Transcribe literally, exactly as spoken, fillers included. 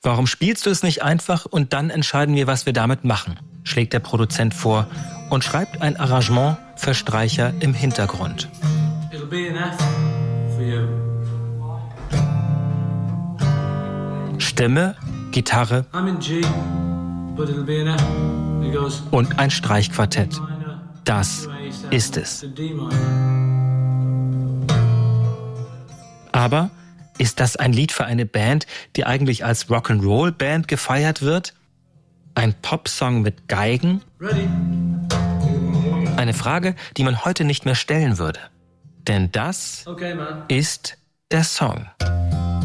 Warum spielst du es nicht einfach und dann entscheiden wir, was wir damit machen, schlägt der Produzent vor und schreibt ein Arrangement für Streicher im Hintergrund. It'll be an F for you. Stimme, Gitarre I'm in G, but it'll be an F. It goes und ein Streichquartett. minor, Das ist es. to D minor. Aber ist das ein Lied für eine Band, die eigentlich als Rock'n'Roll-Band gefeiert wird? Ein Popsong mit Geigen? Ready? Eine Frage, die man heute nicht mehr stellen würde. Denn das Okay, man. ist der Song.